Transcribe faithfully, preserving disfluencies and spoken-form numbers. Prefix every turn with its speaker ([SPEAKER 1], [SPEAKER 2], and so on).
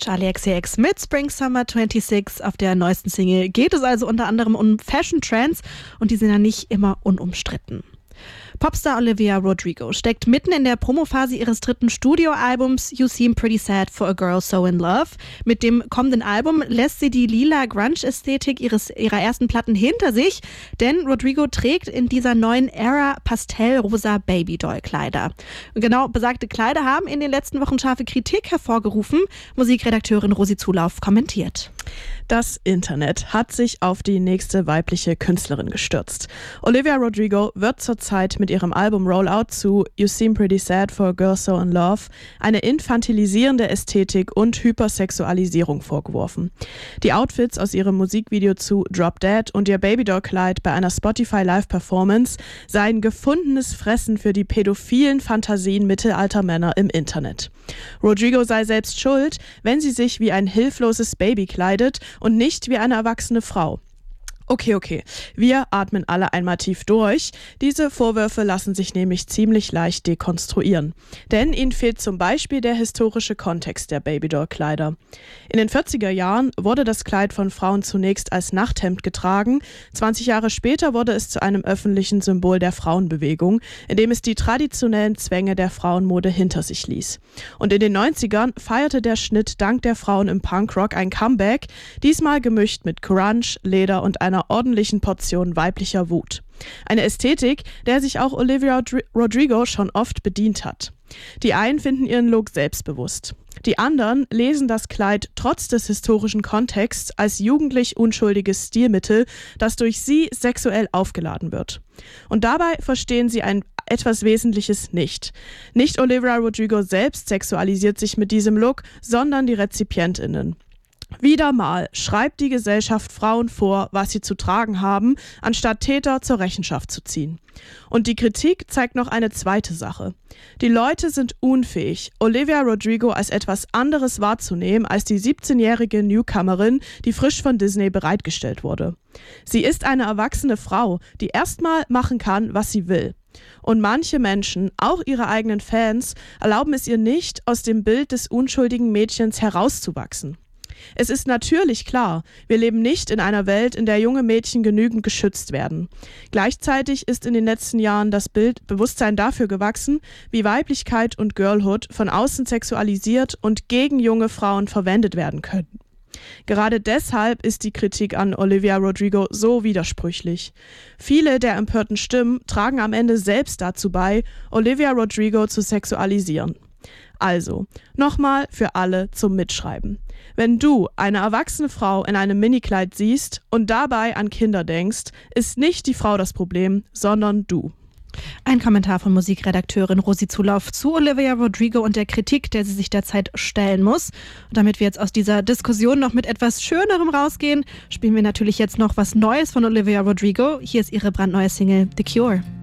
[SPEAKER 1] Charli X C X mit Spring Summer sechsundzwanzig. Auf der neuesten Single geht es also unter anderem um Fashion Trends und die sind ja nicht immer unumstritten. Popstar Olivia Rodrigo steckt mitten in der Promophase ihres dritten Studioalbums You Seem Pretty Sad for a Girl So in Love. Mit dem kommenden Album lässt sie die lila Grunge-Ästhetik ihres, ihrer ersten Platten hinter sich, denn Rodrigo trägt in dieser neuen Ära pastellrosa Babydoll-Kleider. Und genau besagte Kleider haben in den letzten Wochen scharfe Kritik hervorgerufen. Musikredakteurin Rosi Zulauf kommentiert.
[SPEAKER 2] Das Internet hat sich auf die nächste weibliche Künstlerin gestürzt. Olivia Rodrigo wird zurzeit mit ihrem Album Rollout zu You Seem Pretty Sad for a Girl So in Love eine infantilisierende Ästhetik und Hypersexualisierung vorgeworfen. Die Outfits aus ihrem Musikvideo zu Drop Dead und ihr Babydoll-Kleid bei einer Spotify Live-Performance seien gefundenes Fressen für die pädophilen Fantasien mittelalter Männer im Internet. Rodrigo sei selbst schuld, wenn sie sich wie ein hilfloses Baby kleidet und nicht wie eine erwachsene Frau. Okay, okay, wir atmen alle einmal tief durch. Diese Vorwürfe lassen sich nämlich ziemlich leicht dekonstruieren. Denn ihnen fehlt zum Beispiel der historische Kontext der Babydoll-Kleider. In den vierziger Jahren wurde das Kleid von Frauen zunächst als Nachthemd getragen. zwanzig Jahre später wurde es zu einem öffentlichen Symbol der Frauenbewegung, indem es die traditionellen Zwänge der Frauenmode hinter sich ließ. Und in den neunzigern feierte der Schnitt dank der Frauen im Punkrock ein Comeback, diesmal gemischt mit Grunge, Leder und einer ordentlichen Portion weiblicher Wut. Eine Ästhetik, der sich auch Olivia Rodrigo schon oft bedient hat. Die einen finden ihren Look selbstbewusst. Die anderen lesen das Kleid trotz des historischen Kontexts als jugendlich unschuldiges Stilmittel, das durch sie sexuell aufgeladen wird. Und dabei verstehen sie ein etwas Wesentliches nicht. Nicht Olivia Rodrigo selbst sexualisiert sich mit diesem Look, sondern die RezipientInnen. Wieder mal schreibt die Gesellschaft Frauen vor, was sie zu tragen haben, anstatt Täter zur Rechenschaft zu ziehen. Und die Kritik zeigt noch eine zweite Sache. Die Leute sind unfähig, Olivia Rodrigo als etwas anderes wahrzunehmen als die siebzehnjährige Newcomerin, die frisch von Disney bereitgestellt wurde. Sie ist eine erwachsene Frau, die erstmal machen kann, was sie will. Und manche Menschen, auch ihre eigenen Fans, erlauben es ihr nicht, aus dem Bild des unschuldigen Mädchens herauszuwachsen. Es ist natürlich klar, wir leben nicht in einer Welt, in der junge Mädchen genügend geschützt werden. Gleichzeitig ist in den letzten Jahren das Bild Bewusstsein dafür gewachsen, wie Weiblichkeit und Girlhood von außen sexualisiert und gegen junge Frauen verwendet werden können. Gerade deshalb ist die Kritik an Olivia Rodrigo so widersprüchlich. Viele der empörten Stimmen tragen am Ende selbst dazu bei, Olivia Rodrigo zu sexualisieren. Also, nochmal für alle zum Mitschreiben. Wenn du eine erwachsene Frau in einem Minikleid siehst und dabei an Kinder denkst, ist nicht die Frau das Problem, sondern du.
[SPEAKER 1] Ein Kommentar von Musikredakteurin Rosi Zulauf zu Olivia Rodrigo und der Kritik, der sie sich derzeit stellen muss. Und damit wir jetzt aus dieser Diskussion noch mit etwas Schönerem rausgehen, spielen wir natürlich jetzt noch was Neues von Olivia Rodrigo. Hier ist ihre brandneue Single The Cure.